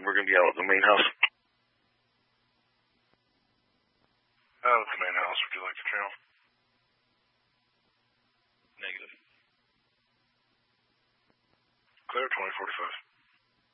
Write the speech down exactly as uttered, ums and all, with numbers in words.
we're going to be out at the main house. Out at the main house. Would you like to trail? Negative. Clear, twenty forty-five.